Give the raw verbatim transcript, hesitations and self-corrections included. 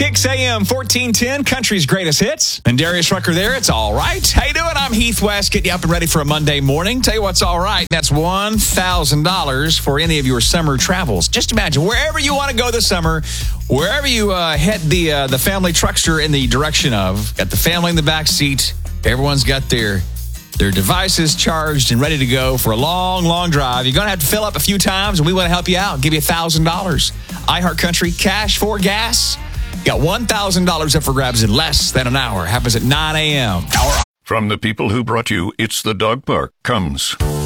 Kicks A M fourteen ten, country's greatest hits. And Darius Rucker there. It's all right. How you doing? I'm Heath West, getting you up and ready for a Monday morning. Tell you what's all right. That's one thousand dollars for any of your summer travels. Just imagine, wherever you want to go this summer, wherever you uh, head the uh, the family truckster in the direction of, got the family in the back seat. Everyone's got their their devices charged and ready to go for a long, long drive. You're going to have to fill up a few times, and we want to help you out and give you one thousand dollars. iHeartCountry, cash for gas. Got one thousand dollars up for grabs in less than an hour. Happens at nine a.m. From the people who brought you It's the Dog Park comes